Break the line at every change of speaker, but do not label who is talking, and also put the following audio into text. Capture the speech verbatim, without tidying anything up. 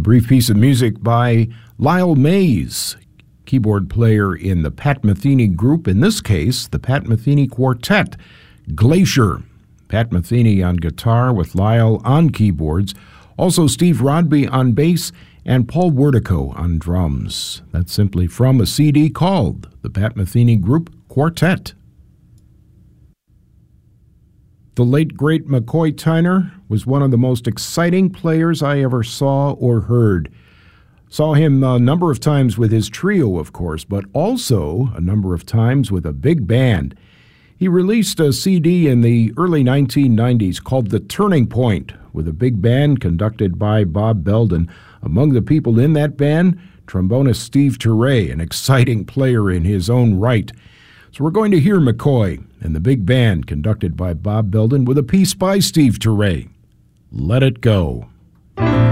brief piece of music by Lyle Mays, keyboard player in the Pat Metheny group, in this case, the Pat Metheny Quartet, Glacier. Pat Metheny on guitar with Lyle on keyboards, also Steve Rodby on bass, and Paul Wertico on drums. That's simply from a C D called the Pat Metheny Group Quartet. The late, great McCoy Tyner was one of the most exciting players I ever saw or heard. Saw him a number of times with his trio, of course, but also a number of times with a big band. He released a C D in the early nineteen nineties called The Turning Point, with a big band conducted by Bob Belden. Among the people in that band, trombonist Steve Turre, an exciting player in his own right. So we're going to hear McCoy and the big band conducted by Bob Belden with a piece by Steve Turre, Let It Go.